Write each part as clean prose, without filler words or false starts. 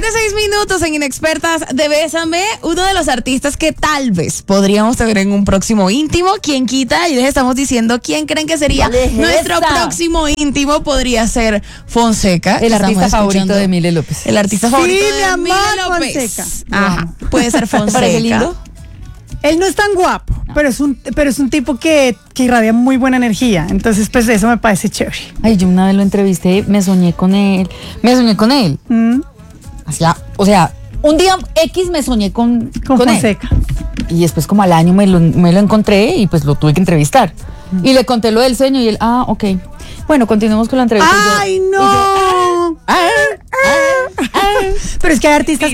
7:06 en Inexpertas de Bésame, uno de los artistas que tal vez podríamos tener en un próximo íntimo. ¿Quién quita? Y les estamos diciendo quién creen que sería nuestro próximo íntimo. Podría ser Fonseca, el artista favorito de Mile López. El artista favorito de Mile López. Fonseca. Ajá, puede ser Fonseca. ¿Te parece lindo? Él no es tan guapo, pero es un tipo que irradia muy buena energía. Entonces, pues eso me parece chévere. Ay, yo una vez lo entrevisté, me soñé con él. O sea, un día X me soñé con Fonseca. Él. Y después como al año me lo encontré y pues lo tuve que entrevistar. Y le conté lo del sueño y él, ok. Bueno, continuemos con la entrevista. ¡Ay, no! Pero es que hay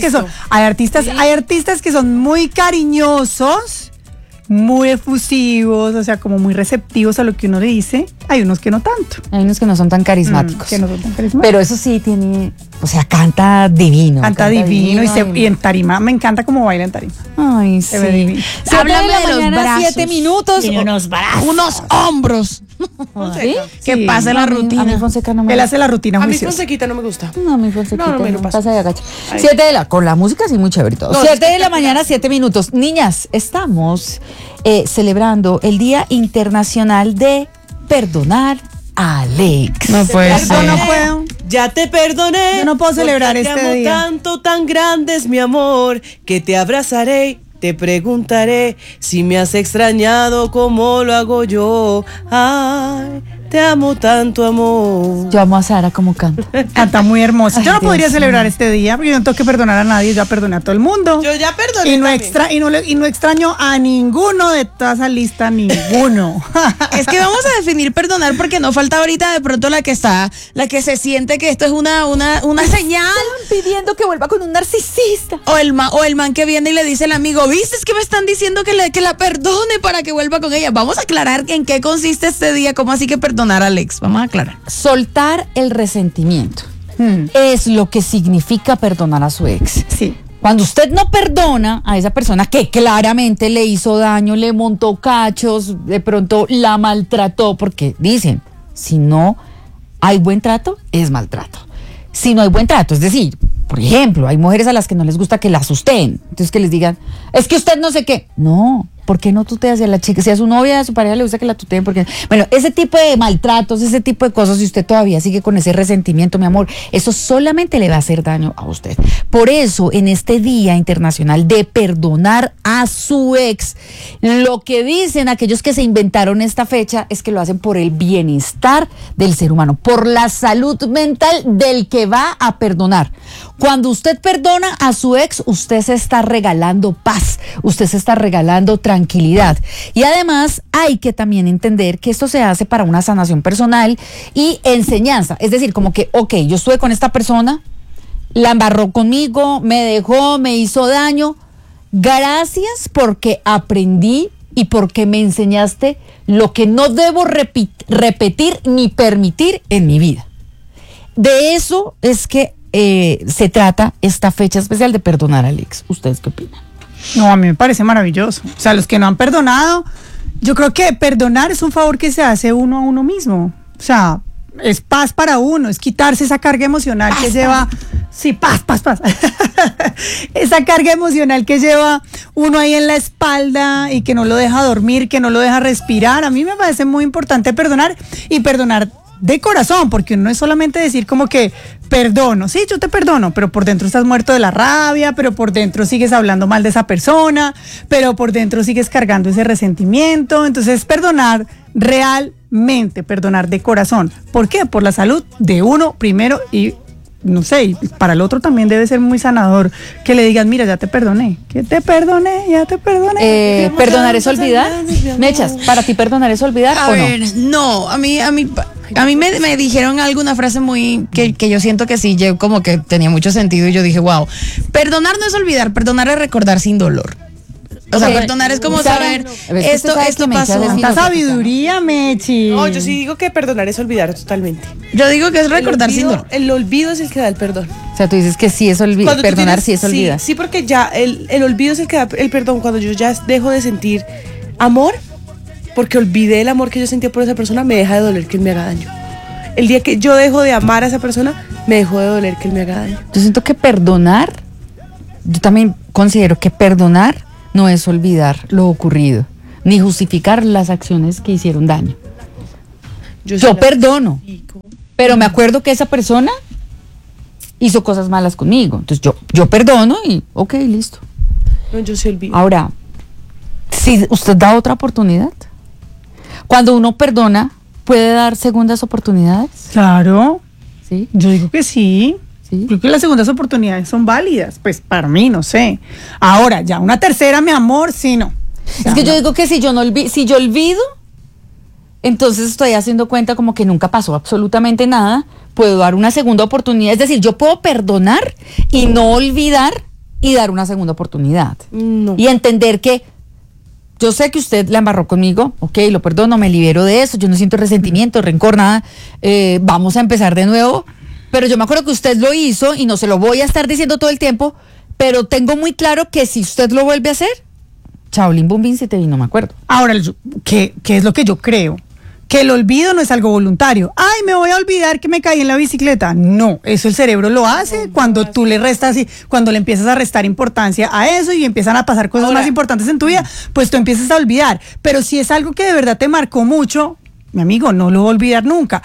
artistas que son muy cariñosos, muy efusivos, o sea, como muy receptivos a lo que uno le dice. Hay unos que no tanto. Hay unos que no son tan carismáticos. Pero eso sí tiene, o sea, canta divino. Canta divino y en tarima, me encanta cómo baila en tarima. Ay, sí. Háblame de los brazos. 7 minutos. Tiene unos brazos. Unos hombros. ¿Sí? Que pase la rutina. A mí Fonseca no me Él hace la rutina A mí juiciosa. Fonsequita no me gusta. No, a mí Fonseca No me lo paso. pasa de agacha. Con la música sí muy chévere y todo. 7 de la mañana, 7 minutos. Niñas, estamos celebrando el Día Internacional de Perdonar a Alex. No puede ser. No puedo. Ya te perdoné. Yo no puedo celebrar porque este te amo día. tanto, tan grande es mi amor, que te abrazaré. Te preguntaré si me has extrañado como lo hago yo. Ay, te amo tanto, amor. Yo amo a Sara como canta. Canta muy hermosa. Yo no Dios podría mío. celebrar este día porque yo no tengo que perdonar a nadie. Yo ya perdoné a todo el mundo. Yo ya perdoné Y no, también. y no extraño a ninguno de toda esa lista, ninguno. Es que vamos a definir perdonar porque no falta ahorita de pronto la que se siente que esto es una señal. Están pidiendo que vuelva con un narcisista. O el man que viene y le dice al amigo, ¿viste? Es que me están diciendo que la perdone para que vuelva con ella. Vamos a aclarar en qué consiste este día, cómo así que perdonar a Alex. Vamos a aclarar. Soltar el resentimiento es lo que significa perdonar a su ex. Sí. Cuando usted no perdona a esa persona que claramente le hizo daño, le montó cachos, de pronto la maltrató, porque dicen, si no hay buen trato, es maltrato. Si no hay buen trato, es decir, por ejemplo, hay mujeres a las que no les gusta que la asusten, entonces que les digan, es que usted no sé qué. No, ¿por qué no tuteas a la chica? Si a su novia, a su pareja le gusta que la tuteen, porque bueno, ese tipo de maltratos, ese tipo de cosas, si usted todavía sigue con ese resentimiento, mi amor, eso solamente le va a hacer daño a usted. Por eso, en este Día Internacional de Perdonar a su ex, lo que dicen aquellos que se inventaron esta fecha es que lo hacen por el bienestar del ser humano, por la salud mental del que va a perdonar. Cuando usted perdona a su ex, usted se está regalando paz, usted se está regalando tranquilidad. Y además hay que también entender que esto se hace para una sanación personal y enseñanza. Es decir, como que, yo estuve con esta persona, la embarró conmigo, me dejó, me hizo daño. Gracias porque aprendí y porque me enseñaste lo que no debo repetir ni permitir en mi vida. De eso es que se trata esta fecha especial de perdonar a Alex. ¿Ustedes qué opinan? No, a mí me parece maravilloso. O sea, los que no han perdonado, yo creo que perdonar es un favor que se hace uno a uno mismo. O sea, es paz para uno, es quitarse esa carga emocional que lleva. Sí, paz. Esa carga emocional que lleva uno ahí en la espalda y que no lo deja dormir, que no lo deja respirar. A mí me parece muy importante perdonar y perdonar de corazón, porque uno no es solamente decir como que perdono, sí, yo te perdono, pero por dentro estás muerto de la rabia, pero por dentro sigues hablando mal de esa persona, pero por dentro sigues cargando ese resentimiento. Entonces, perdonar realmente, perdonar de corazón. ¿Por qué? Por la salud de uno primero y no sé, y para el otro también debe ser muy sanador que le digas, mira, ya te perdoné, ya te perdoné. ¿Perdonar es olvidar? Mechas, ¿para ti perdonar es olvidar A o ver, no? A mí me dijeron alguna frase muy que yo siento que sí, yo como que tenía mucho sentido y yo dije, wow, perdonar no es olvidar, perdonar es recordar sin dolor. O sea, perdonar es como saber, esto pasó. Tanta sabiduría, Mechi. No, yo sí digo que perdonar es olvidar totalmente. Yo digo que es recordar sin dolor. El olvido es el que da el perdón. O sea, tú dices que sí es olvidar, perdonar sí es olvidar. Sí, porque ya el olvido es el que da el perdón. Cuando yo ya dejo de sentir amor, porque olvidé el amor que yo sentía por esa persona, me deja de doler que él me haga daño. El día que yo dejo de amar a esa persona, me dejó de doler que él me haga daño. Yo siento que perdonar, yo también considero que perdonar no es olvidar lo ocurrido, ni justificar las acciones que hicieron daño. Yo sí perdono, pero me acuerdo que esa persona hizo cosas malas conmigo. Entonces yo perdono y ok, listo. No, yo sí olvido. Ahora, si usted da otra oportunidad, cuando uno perdona, ¿puede dar segundas oportunidades? Claro, ¿Sí? yo digo que sí. ¿Sí? Creo que las segundas oportunidades son válidas, pues para mí, no sé. Ahora, ya una tercera, mi amor, sí, no. Es que yo digo que si yo olvido, entonces estoy haciendo cuenta como que nunca pasó absolutamente nada, puedo dar una segunda oportunidad, es decir, yo puedo perdonar y no olvidar y dar una segunda oportunidad. No. Y entender que yo sé que usted la embarró conmigo, ok, lo perdono, me libero de eso, yo no siento resentimiento, rencor, nada, vamos a empezar de nuevo, pero yo me acuerdo que usted lo hizo y no se lo voy a estar diciendo todo el tiempo, pero tengo muy claro que si usted lo vuelve a hacer, chao, lim bum bim, se te vino, me acuerdo. Ahora, ¿qué es lo que yo creo? Que el olvido no es algo voluntario. Ay, me voy a olvidar que me caí en la bicicleta. No, eso el cerebro lo hace cuando tú le restas, cuando le empiezas a restar importancia a eso y empiezan a pasar cosas más importantes en tu vida, pues tú empiezas a olvidar. Pero si es algo que de verdad te marcó mucho, mi amigo, no lo voy a olvidar nunca.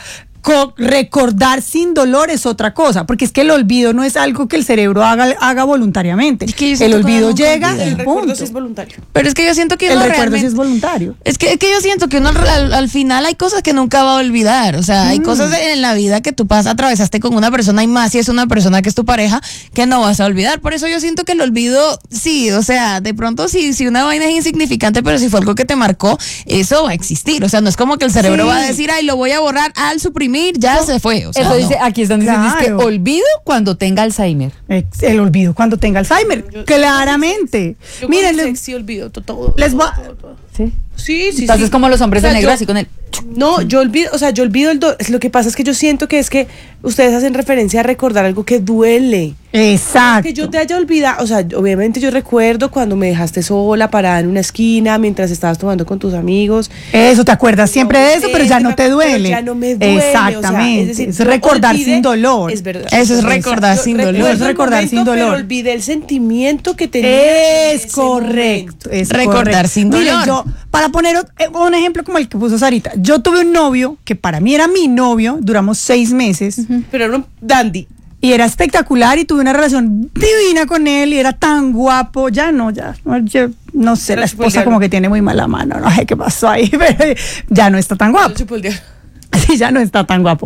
Recordar sin dolor es otra cosa, porque es que el olvido no es algo que el cerebro haga voluntariamente. Es que yo el siento que olvido uno llega olvida. y El recuerdo punto. sí es voluntario. Pero es que yo siento que El uno recuerdo sí realmente... es voluntario. Es que yo siento que uno al final hay cosas que nunca va a olvidar. O sea, hay cosas en la vida que tú atravesaste con una persona y más si es una persona que es tu pareja que no vas a olvidar. Por eso yo siento que el olvido, sí, o sea, de pronto si una vaina es insignificante, pero si fue algo que te marcó, eso va a existir. O sea, no es como que el cerebro Sí. va a decir, ay, lo voy a borrar al suprimir, ya se fue. O sea, Eso no. dice, aquí están diciendo es que Claro. olvido cuando tenga Alzheimer. El olvido cuando tenga Alzheimer, claramente. Yo Miren, con mi sexy olvido todo. les voy a- todo. ¿Sí? Sí. Entonces como los hombres O sea, de negro yo- así con él. No, yo olvido el dolor. Lo que pasa es que yo siento que es que ustedes hacen referencia a recordar algo que duele. Exacto. Que yo te haya olvidado, o sea, obviamente yo recuerdo cuando me dejaste sola, parada en una esquina, mientras estabas tomando con tus amigos. Eso, te acuerdas siempre de eso, pero ya no te Pero duele. ya no me duele. Exactamente. O sea, es decir, es yo recordar olvidé- sin dolor. Es verdad. Eso es recordar Yo sin dolor. recuerdo Es el recordar sin momento, dolor. Pero olvidé el sentimiento que tenía. en Es ese correcto. momento. Es Recordar correcto. sin Miren, dolor. yo, para poner un ejemplo como el que puso Sarita, yo tuve un novio que para mí era mi novio, duramos 6 meses. Pero era un dandy. Y era espectacular y tuve una relación divina con él y era tan guapo. Ya no, yo no sé, Pero la chupó el esposa diablo. como que tiene muy mala mano, no sé qué pasó ahí, pero ya no está tan guapo. Chupó el diablo. Sí, ya no está tan guapo.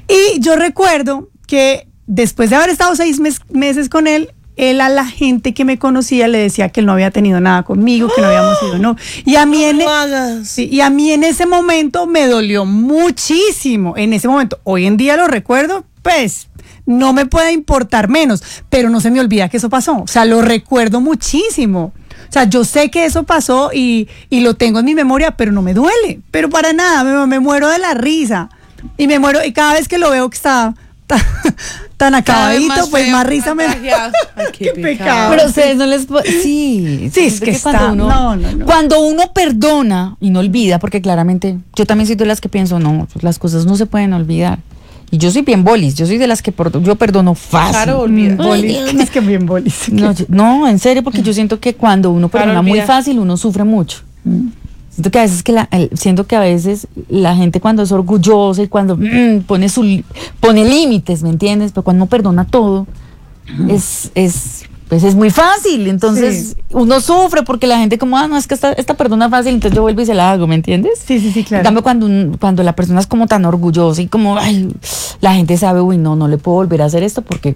Y yo recuerdo que después de haber estado 6 meses con él a la gente que me conocía le decía que él no había tenido nada conmigo, que no habíamos ido, no. Y a mí No lo hagas. sí, y a mí en ese momento me dolió muchísimo. En ese momento, hoy en día lo recuerdo, pues no me puede importar menos, pero no se me olvida que eso pasó. O sea, lo recuerdo muchísimo. O sea, yo sé que eso pasó y lo tengo en mi memoria, pero no me duele. Pero para nada, me muero de la risa. Y me muero, y cada vez que lo veo que está tan Cada vez acabadito, más pues feo, más risa me Contagiado. Ay, Qué pecado. Pero a ustedes no les... Sí, Sí, es que está- no. Cuando uno perdona y no olvida, porque claramente yo también soy de las que pienso, no, las cosas no se pueden olvidar. Y yo soy bien bolis, yo soy de las que yo perdono fácil. Claro, olvida. Bolis, es que bien bolis. No, en serio, porque yo siento que cuando uno Claro, perdona muy olvida. fácil, uno sufre mucho. Siento que a veces la gente cuando es orgullosa y cuando pone límites, ¿me entiendes? Pero cuando uno perdona todo, pues es muy fácil. Entonces uno sufre porque la gente como, no, es que esta perdona fácil, entonces yo vuelvo y se la hago, ¿me entiendes? Sí, claro. En cambio, cuando la persona es como tan orgullosa y como, ay, la gente sabe, uy, no le puedo volver a hacer esto porque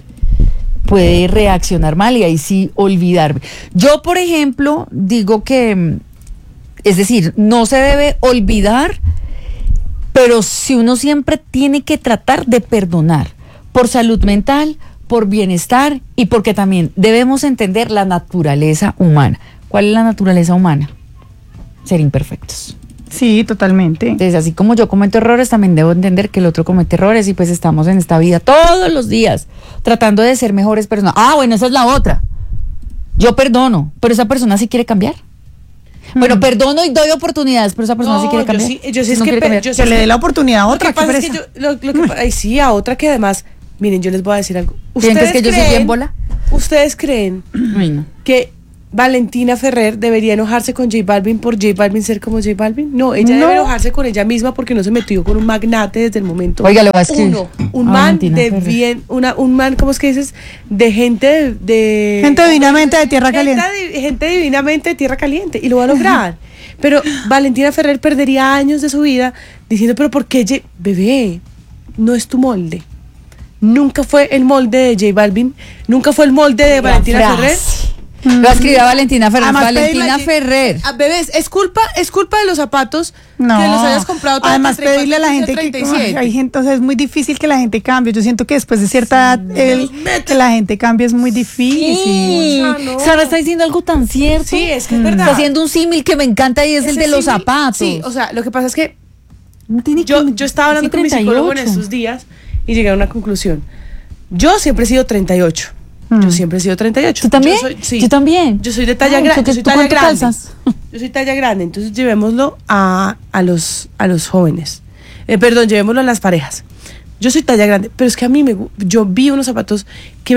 puede reaccionar mal y ahí sí olvidarme. Yo, por ejemplo, digo que, es decir, no se debe olvidar, pero si uno siempre tiene que tratar de perdonar por salud mental, por bienestar y porque también debemos entender la naturaleza humana. ¿Cuál es la naturaleza humana? Ser imperfectos. Sí, totalmente. Entonces, así como yo cometo errores, también debo entender que el otro comete errores y pues estamos en esta vida todos los días tratando de ser mejores personas. Ah, bueno, esa es la otra. Yo perdono, pero esa persona sí quiere cambiar. Bueno, perdono y doy oportunidades, pero esa persona sí quiere cambiar. Yo sí es No que quiere cambiar. yo sí Que es le que- dé la oportunidad a Lo otra. que pasa es que ay, sí, a otra que además Miren, yo les voy a decir algo. ¿Sientes que yo soy bien bola? ¿Ustedes creen Ay, no. que Valentina Ferrer debería enojarse con J Balvin por J Balvin ser como J Balvin? No, ella debe enojarse con ella misma porque no se metió con un magnate desde el momento Oiga, le voy a escribir. un A man Valentina de Ferrer. bien, un man, ¿cómo es que dices? De gente de Gente divinamente de tierra caliente. Gente divinamente de tierra caliente y lo va a lograr. Pero Valentina Ferrer perdería años de su vida diciendo, pero ¿por qué bebé? No es tu molde. Nunca fue el molde de J Balvin, nunca fue el molde de Valentina Ferrer. Lo escribió Valentina Ferrer. Además, Valentina pedirle- Ferrer. Bebés, es culpa de los zapatos No. que los hayas comprado. Además, pedirle a la gente que 37. hay gente, o sea, es muy difícil que la gente cambie. Yo siento que después de cierta edad, que la gente cambie es muy difícil. Sí. Ah, no. Sara está diciendo algo tan cierto. Sí, es que es verdad. Está haciendo un símil que me encanta y es el Ese de los símil- zapatos. Sí, o sea, lo que pasa es que No tiene yo que- estaba hablando sí, con mi psicólogo en 38. estos días y llegué a una conclusión. Yo siempre he sido 38. Yo siempre he sido 38. ¿Tú también? Sí. Yo también. Yo soy de talla Ay, grande. ¿tú Yo soy qué- tú talla cuánto grande. calzas? Yo soy talla grande. Entonces llevémoslo a los jóvenes. Perdón, llevémoslo a las parejas. Yo soy talla grande, pero es que a mí yo vi unos zapatos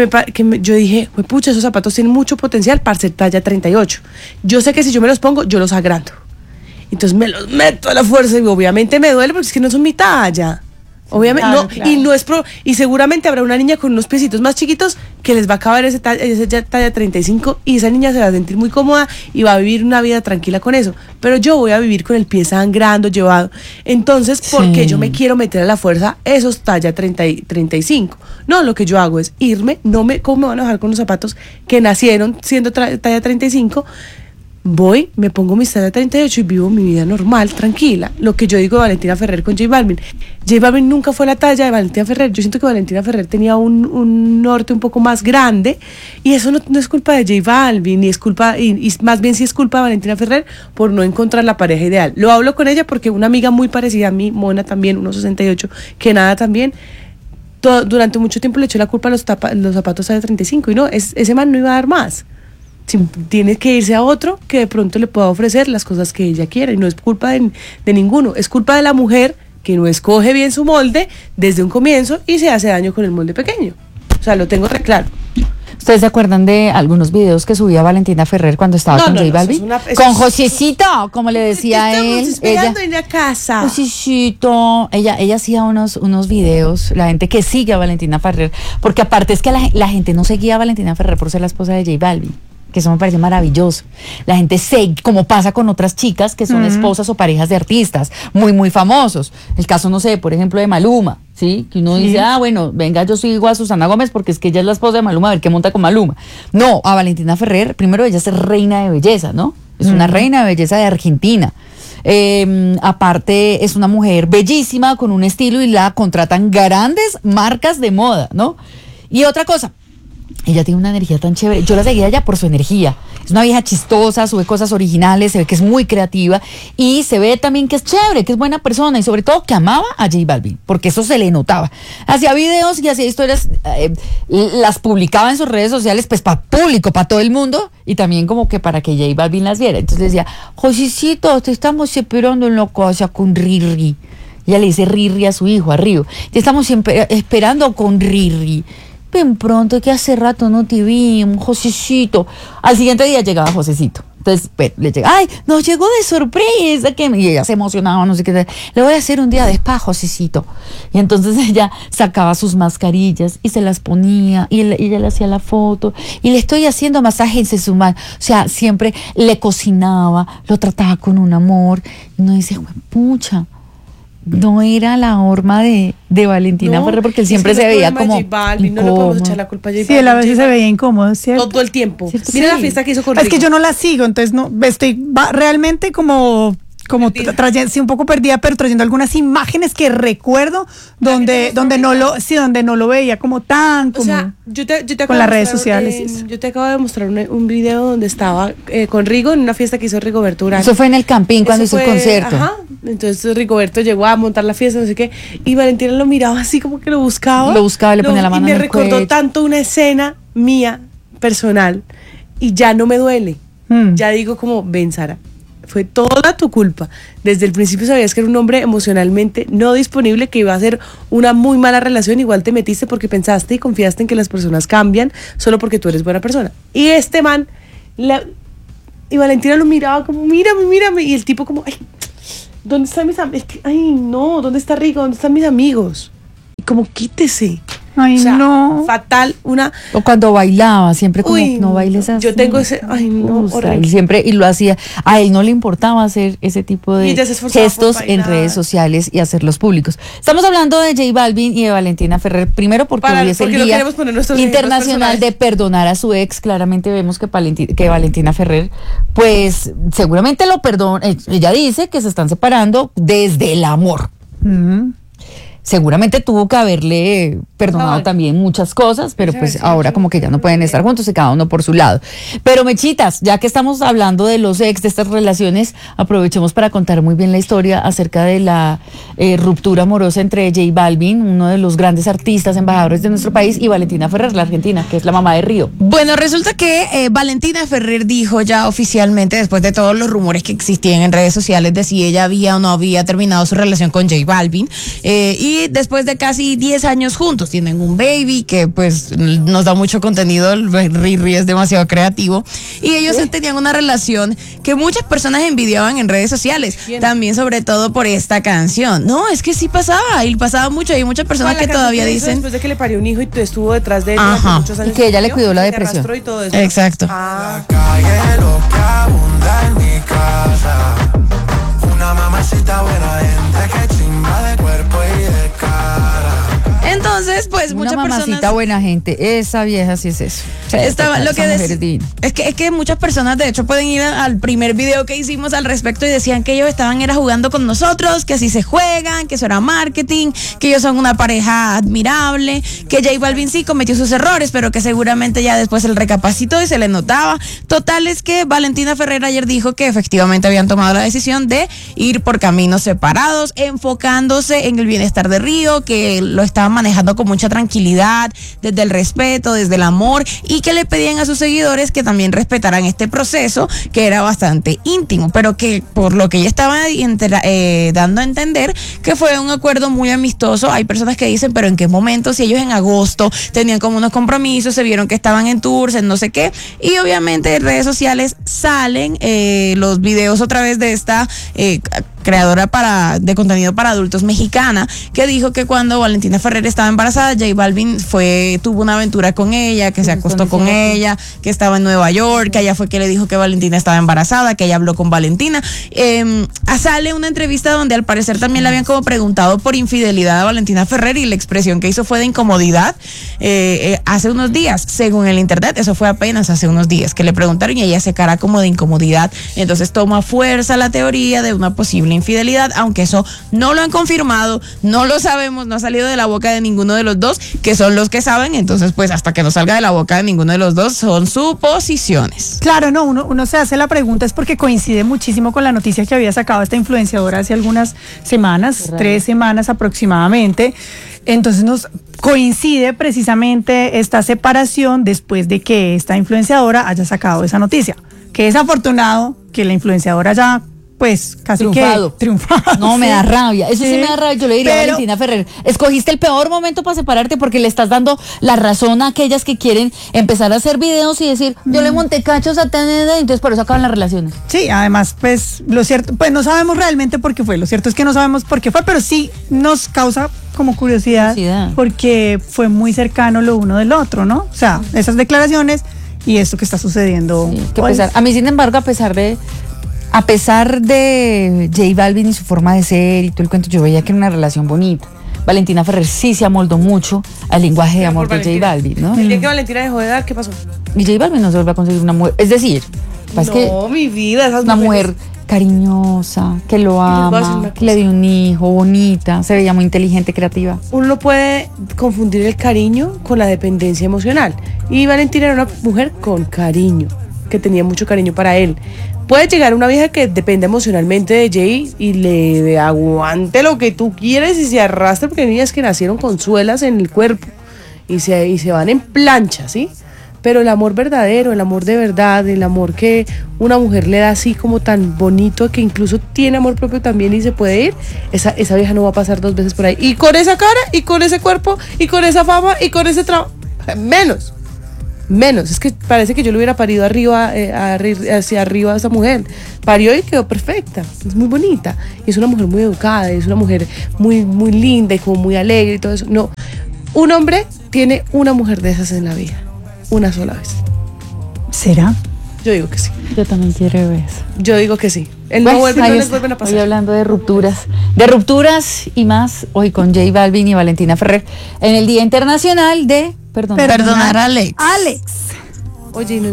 yo dije, pucha, esos zapatos tienen mucho potencial para ser talla 38. Yo sé que si yo me los pongo, yo los agrando. Entonces me los meto a la fuerza y obviamente me duele porque es que no son mi talla. Obviamente, claro, no, claro. y no es y seguramente habrá una niña con unos piecitos más chiquitos que les va a acabar esa talla 35 y esa niña se va a sentir muy cómoda y va a vivir una vida tranquila con eso. Pero yo voy a vivir con el pie sangrando, llevado. Entonces, ¿por qué Sí. yo me quiero meter a la fuerza esos talla 30 y 35? No, lo que yo hago es irme, ¿cómo me van a dejar con los zapatos que nacieron siendo talla 35? Voy, me pongo mis talla 38 y vivo mi vida normal, tranquila. Lo que yo digo de Valentina Ferrer con J Balvin. J Balvin nunca fue la talla de Valentina Ferrer. Yo siento que Valentina Ferrer tenía un norte un poco más grande y eso no es culpa de J Balvin, ni es culpa, y más bien sí es culpa de Valentina Ferrer por no encontrar la pareja ideal. Lo hablo con ella porque una amiga muy parecida a mí, Mona también, 1,68, que nada también, durante mucho tiempo le echó la culpa a los zapatos de 35 y no, ese man no iba a dar más. Tiene que irse a otro que de pronto le pueda ofrecer las cosas que ella quiera y no es culpa de ninguno, es culpa de la mujer que no escoge bien su molde desde un comienzo y se hace daño con el molde pequeño. O sea, lo tengo re claro. ¿Ustedes se acuerdan de algunos videos que subía Valentina Ferrer cuando estaba No, con no, J no, Balvin? eso es Con Josecito, como le decía Estamos él. esperando en la casa. Josecito. Ella hacía unos videos, la gente que sigue a Valentina Ferrer, porque aparte es que la gente no seguía a Valentina Ferrer por ser la esposa de J Balvin, que eso me parece maravilloso. La gente como pasa con otras chicas que son esposas o parejas de artistas muy, muy famosos. El caso, no sé, por ejemplo, de Maluma, ¿sí? Que uno dice, bueno, venga, yo sigo a Susana Gómez porque es que ella es la esposa de Maluma, a ver qué monta con Maluma. No, a Valentina Ferrer, primero ella es reina de belleza, ¿no? Es una reina de belleza de Argentina. Aparte es una mujer bellísima, con un estilo y la contratan grandes marcas de moda, ¿no? Y otra cosa, ella tiene una energía tan chévere. Yo la seguía ya por su energía. Es una vieja chistosa, sube cosas originales, se ve que es muy creativa y se ve también que es chévere, que es buena persona y sobre todo que amaba a J Balvin, porque eso se le notaba. Hacía videos y hacía historias, las publicaba en sus redes sociales, pues para público, para todo el mundo y también como que para que J Balvin las viera. Entonces decía, Josecito, te estamos esperando en la casa con Riri. Ella le dice Riri a su hijo, a Río. Te estamos siempre esperando con Riri. Ven pronto, que hace rato no te vi, Josecito. Al siguiente día llegaba Josecito. Entonces, le llega, ay, nos llegó de sorpresa. Y ella se emocionaba, no sé qué. Le voy a hacer un día de spa, Josecito. Y entonces ella sacaba sus mascarillas y se las ponía. Y ella le hacía la foto. Y le estoy haciendo masajes en su mano. O sea, siempre le cocinaba, lo trataba con un amor. Y uno dice, pucha. No era la horma de Valentina Ferrer porque él siempre se veía como J Balvin, no le podemos echar la culpa a J Balvin. Sí, él a veces se veía incómodo, ¿cierto? Todo el tiempo. ¿Cierto? Mira Sí. la fiesta que hizo con Es que Rigo. yo no la sigo, entonces no estoy realmente como trayendo, sí, un poco perdida, pero trayendo algunas imágenes que recuerdo donde no lo veía como tan como O sea, yo te acabo con de las redes mostrar, sociales y eso. yo te acabo de mostrar un video donde estaba con Rigo en una fiesta que hizo Rigoberto Urán. Eso fue en el Campín cuando Eso hizo el fue, concierto. Ajá. Entonces Rigoberto llegó a montar la fiesta, no sé qué, y Valentina lo miraba así como que lo buscaba. Lo buscaba, le ponía la mano y me en el recordó cuello. tanto una escena mía, personal, y ya no me duele. Mm. Ya digo como, ven Sara, fue toda tu culpa. Desde el principio sabías que era un hombre emocionalmente no disponible, que iba a ser una muy mala relación. Igual te metiste porque pensaste y confiaste en que las personas cambian solo porque tú eres buena persona. Y este man, y Valentina lo miraba como, mírame, mírame. Y el tipo como, ay, ¿dónde están mis amigos? Ay, no, ¿dónde está Rico? ¿Dónde están mis amigos? Y como, quítese. Ay, O sea, no. fatal, una... O cuando bailaba, siempre como, Uy, no bailes así. yo tengo ese... Ay, no, horrible. Y siempre, y lo hacía. A él no le importaba hacer ese tipo Y de ella se esforzaba por gestos en bailar. redes sociales y hacerlos públicos. Estamos hablando de J Balvin y de Valentina Ferrer. Primero porque hoy es el porque no Día queremos poner nuestros ejemplos Internacional personales. de perdonar a su ex. Claramente vemos que Valentina Ferrer, pues seguramente lo perdona. Ella dice que se están separando desde el amor. Seguramente tuvo que haberle perdonado Ay. también muchas cosas, pero Esa pues versión ahora yo como que ya no pueden estar juntos y cada uno por su lado. Pero Mechitas, ya que estamos hablando de los ex, de estas relaciones, aprovechemos para contar muy bien la historia acerca de la ruptura amorosa entre J Balvin, uno de los grandes artistas, embajadores de nuestro país, y Valentina Ferrer, la argentina, que es la mamá de Río. Bueno, resulta que Valentina Ferrer dijo ya oficialmente, después de todos los rumores que existían en redes sociales de si ella había o no había terminado su relación con J Balvin, y después de casi 10 años juntos, tienen un baby que pues nos da mucho contenido, el Riri es demasiado creativo, y ellos tenían una relación que muchas personas envidiaban en redes sociales, ¿Quién? también sobre todo por esta canción. No, es que sí pasaba, y pasaba mucho, hay muchas personas La que canción todavía que hizo dicen... después de que le parió un hijo y estuvo detrás de él Ajá. durante muchos años. Y que ella le cuidó la Se depresión. arrastró y todo eso. Exacto. Ah, Calle lo que abunda en mi casa. Una mamacita buena gente que chimba de cuerpo y de cara. Entonces, pues Una muchas mamacita personas... buena gente, esa vieja sí es eso. Estaba, lo que esa mujer dec- es divina. es que muchas personas de hecho pueden ir al primer video que hicimos al respecto y decían que ellos estaban era jugando con nosotros, que así se juegan, que eso era marketing, que ellos son una pareja admirable, que J Balvin sí cometió sus errores, pero que seguramente ya después él recapacitó y se le notaba. Total es que Valentina Ferrer ayer dijo que efectivamente habían tomado la decisión de ir por caminos separados, enfocándose en el bienestar de Río, que lo estaban manejando con mucha tranquilidad, desde el respeto, desde el amor, y que le pedían a sus seguidores que también respetaran este proceso, que era bastante íntimo, pero que por lo que ella estaba dando a entender que fue un acuerdo muy amistoso. Hay personas que dicen, pero ¿en qué momento? Si ellos en agosto tenían como unos compromisos, se vieron que estaban en tours, en no sé qué, y obviamente en redes sociales salen los videos otra vez de esta creadora de contenido para adultos mexicana, que dijo que cuando Valentina Ferrer estaba embarazada, J Balvin tuvo una aventura con ella, que se acostó con ella, que estaba en Nueva York, que allá fue que le dijo que Valentina estaba embarazada, que ella habló con Valentina. Sale una entrevista donde al parecer también le habían como preguntado por infidelidad a Valentina Ferrer, y la expresión que hizo fue de incomodidad hace unos días, según el internet. Eso fue apenas hace unos días que le preguntaron y ella se cara como de incomodidad. Entonces toma fuerza la teoría de una posible infidelidad, aunque eso no lo han confirmado, no lo sabemos, no ha salido de la boca de ninguno de los dos, que son los que saben. Entonces pues hasta que no salga de la boca de ninguno de los dos son suposiciones. Claro, no, uno se hace la pregunta es porque coincide muchísimo con la noticia que había sacado esta influenciadora hace algunas semanas, 3 semanas aproximadamente. Entonces nos coincide precisamente esta separación después de que esta influenciadora haya sacado esa noticia. Que es afortunado que la influenciadora ya pues casi Triunfado. que triunfado. No, me sí. da rabia. Eso sí me da rabia. Yo le diría a Pero- Valentina Ferrer, escogiste el peor momento para separarte porque le estás dando la razón a aquellas que quieren empezar a hacer videos y decir, yo le monté cachos a Taneda, y entonces por eso acaban las relaciones. Sí, además, pues lo cierto, pues no sabemos realmente por qué fue. Lo cierto es que no sabemos por qué fue, pero sí nos causa como curiosidad, porque fue muy cercano lo uno del otro, ¿no? O sea, esas declaraciones y esto que está sucediendo. Sí, que hoy. pesar. A mí, sin embargo, a pesar de J Balvin y su forma de ser y todo el cuento, yo veía que era una relación bonita. Valentina Ferrer sí se amoldó mucho al lenguaje de amor de J Balvin, ¿no? El día que Valentina dejó de dar, ¿qué pasó? Y J Balvin no se vuelve a conseguir una mujer. Es decir, es que No, mi vida, esas una mujeres- mujer cariñosa, que lo voy a decir ama, una que le dio un hijo, bonita, se veía muy inteligente, creativa. Uno no puede confundir el cariño con la dependencia emocional. Y Valentina era una mujer con cariño, que tenía mucho cariño para él. Puede llegar una vieja que depende emocionalmente de Jay y le aguante lo que tú quieres y se arrastre, porque hay niñas que nacieron con suelas en el cuerpo y se van en plancha, ¿sí? Pero el amor verdadero, el amor de verdad, el amor que una mujer le da así como tan bonito, que incluso tiene amor propio también y se puede ir, esa vieja no va a pasar 2 veces por ahí. Y con esa cara, y con ese cuerpo, y con esa fama, y con ese trabajo. Menos. Es que parece que yo le hubiera parido arriba, hacia arriba a esa mujer. Parió y quedó perfecta. Es muy bonita. Y es una mujer muy educada, es una mujer muy, muy linda y como muy alegre y todo eso. No. Un hombre tiene una mujer de esas en la vida. Una sola vez. ¿Será? Yo digo que sí. Yo también quiero eso. Yo digo que sí. Pues, No ahí les está. vuelven a pasar. Hoy hablando de rupturas y más, hoy con J Balvin y Valentina Ferrer en el Día Internacional de Perdonar a Alex. Alex. Oye, y no